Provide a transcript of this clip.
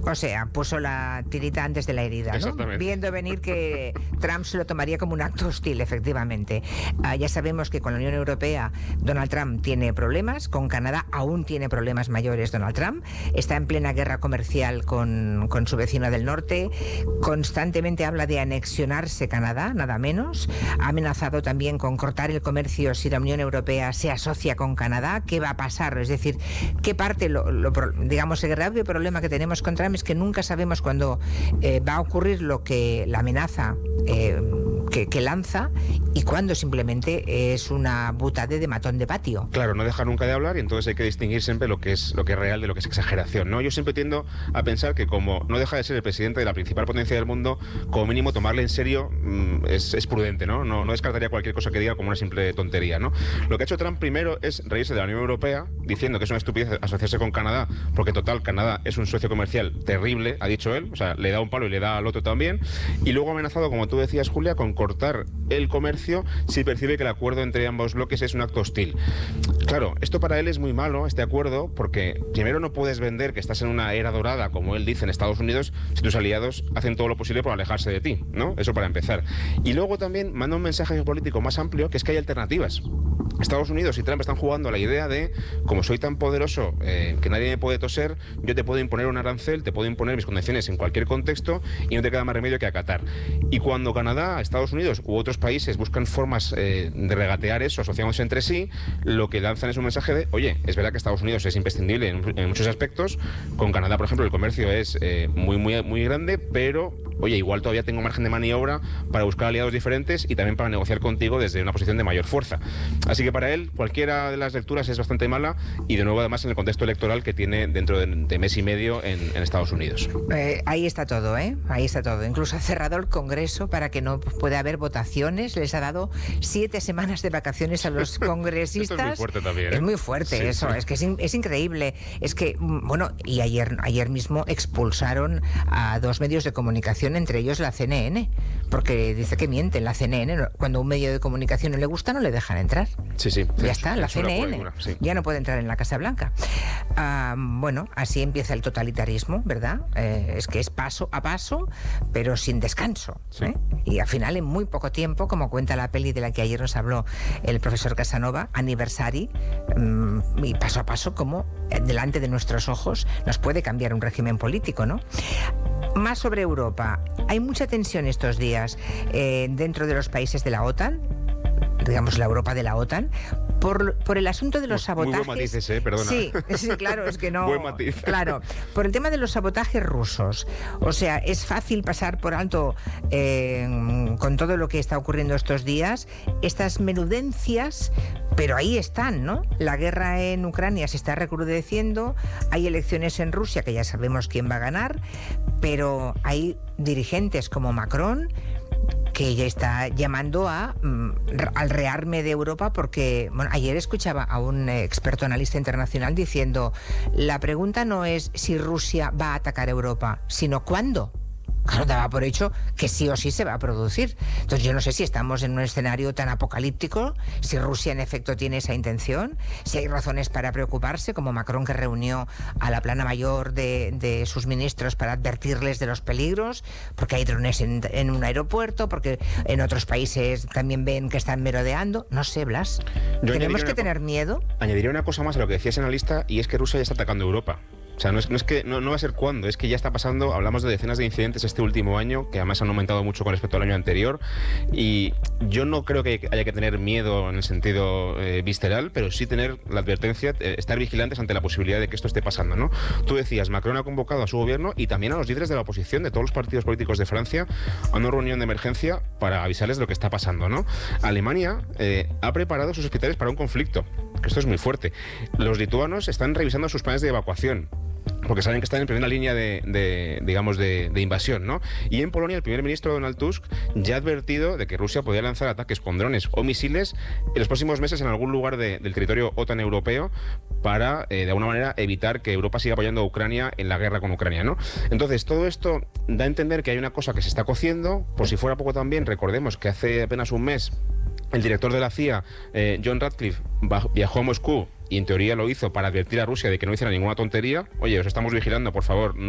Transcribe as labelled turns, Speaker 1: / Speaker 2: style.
Speaker 1: O sea, puso la tirita antes de la herida, ¿no?
Speaker 2: Exactamente.
Speaker 1: Viendo venir que Trump se lo tomaría como un acto hostil, efectivamente. Ya sabemos que con la Unión Europea Donald Trump tiene problemas, con Canadá aún tiene problemas mayores Donald Trump, está en plena guerra comercial con su vecino del norte, constantemente habla de anexionarse Canadá, nada menos, ha amenazado también con cortar el comercio si la Unión Europea se asocia con Canadá. ¿Qué va a pasar? Es decir, ¿qué parte, digamos, el grave problema que tenemos con Trump es que nunca sabemos cuándo va a ocurrir lo que la amenaza que lanza y cuándo simplemente es una butade de matón de patio?
Speaker 2: Claro, no deja nunca de hablar y entonces hay que distinguir siempre lo que es real de lo que es exageración, ¿no? Yo siempre tiendo a pensar que como no deja de ser el presidente de la principal potencia del mundo, como mínimo tomarle en serio es prudente, ¿no? No descartaría cualquier cosa que diga como una simple tontería, ¿no? Lo que ha hecho Trump primero es reírse de la Unión Europea, diciendo que es una estupidez asociarse con Canadá, porque total, Canadá es un socio comercial terrible, ha dicho él, o sea, le da un palo y le da al otro también, y luego ha amenazado, como tú decías, Julia, con cortar el comercio si percibe que el acuerdo entre ambos bloques es un acto hostil. Claro, esto para él es muy malo, este acuerdo, porque primero no puedes vender que estás en una era dorada, como él dice, en Estados Unidos, si tus aliados hacen todo lo posible por alejarse de ti, ¿no? Eso para empezar. Y luego también manda un mensaje geopolítico más amplio, que es que hay alternativas. Estados Unidos y Trump están jugando a la idea de, como soy tan poderoso que nadie me puede toser, yo te puedo imponer un arancel, te puedo imponer mis condiciones en cualquier contexto y no te queda más remedio que acatar. Y cuando Canadá, Estados Unidos u otros países buscan formas de regatear eso, asociándose entre sí, lo que lanzan es un mensaje de, oye, es verdad que Estados Unidos es imprescindible en muchos aspectos, con Canadá, por ejemplo, el comercio es muy grande, pero, oye, igual todavía tengo margen de maniobra para buscar aliados diferentes y también para negociar contigo desde una posición de mayor fuerza. Así que para él, cualquiera de las lecturas es bastante mala y de nuevo además en el contexto electoral que tiene dentro de mes y medio en Estados Unidos.
Speaker 1: Ahí está todo, ¿eh? Ahí está todo. Incluso ha cerrado el Congreso para que no pueda haber votaciones. Les ha dado 7 semanas de vacaciones a los congresistas.
Speaker 2: Esto es muy fuerte también, ¿eh?
Speaker 1: Es muy fuerte, sí, eso. Sí. Es que es increíble. Es que, bueno, y ayer mismo expulsaron a 2 medios de comunicación, entre ellos la CNN, porque dice que mienten. La CNN, cuando un medio de comunicación no le gusta, no le dejan entrar.
Speaker 2: Sí.
Speaker 1: Ya está, la CNN.
Speaker 2: Sí.
Speaker 1: Ya no puede entrar en la Casa Blanca. Bueno, así empieza el totalitarismo, ¿verdad? Es que es paso a paso, pero sin descanso.
Speaker 2: Sí.
Speaker 1: Y al final, en muy poco tiempo, como cuenta la peli de la que ayer nos habló el profesor Casanova, Anniversary, y paso a paso, como delante de nuestros ojos nos puede cambiar un régimen político, ¿no? Más sobre Europa. Hay mucha tensión estos días dentro de los países de la OTAN, digamos la Europa de la OTAN, por el asunto de los sabotajes.
Speaker 2: Muy buen matices, perdona.
Speaker 1: Sí, claro, es que no.
Speaker 2: Buen matiz.
Speaker 1: Claro, por el tema de los sabotajes rusos. O sea, es fácil pasar por alto con todo lo que está ocurriendo estos días, estas menudencias, pero ahí están, ¿no? La guerra en Ucrania se está recrudeciendo, hay elecciones en Rusia que ya sabemos quién va a ganar, pero hay dirigentes como Macron que ya está llamando al rearme de Europa, porque bueno, ayer escuchaba a un experto analista internacional diciendo, la pregunta no es si Rusia va a atacar Europa, sino cuándo. Claro, daba por hecho que sí o sí se va a producir. Entonces yo no sé si estamos en un escenario tan apocalíptico, si Rusia en efecto tiene esa intención, si hay razones para preocuparse, como Macron, que reunió a la plana mayor de sus ministros para advertirles de los peligros, porque hay drones en un aeropuerto, porque en otros países también ven que están merodeando. No sé, Blas, ¿tenemos que tener miedo?
Speaker 2: Añadiría una cosa más a lo que decía ese analista, y es que Rusia ya está atacando Europa. O sea, no es que no va a ser cuándo, es que ya está pasando. Hablamos de decenas de incidentes este último año, que además han aumentado mucho con respecto al año anterior, y yo no creo que haya que tener miedo en el sentido visceral, pero sí tener la advertencia, estar vigilantes ante la posibilidad de que esto esté pasando, ¿no? Tú decías, Macron ha convocado a su gobierno y también a los líderes de la oposición de todos los partidos políticos de Francia a una reunión de emergencia para avisarles de lo que está pasando, ¿no? Alemania ha preparado sus hospitales para un conflicto, que esto es muy fuerte. Los lituanos están revisando sus planes de evacuación, porque saben que están en primera línea de invasión, ¿no? Y en Polonia el primer ministro Donald Tusk ya ha advertido de que Rusia podría lanzar ataques con drones o misiles en los próximos meses en algún lugar del territorio OTAN europeo para, de alguna manera, evitar que Europa siga apoyando a Ucrania en la guerra con Ucrania, ¿no? Entonces, todo esto da a entender que hay una cosa que se está cociendo. Por si fuera poco también, recordemos que hace apenas un mes el director de la CIA, John Ratcliffe, viajó a Moscú y en teoría lo hizo para advertir a Rusia de que no hiciera ninguna tontería. Oye, os estamos vigilando, por favor,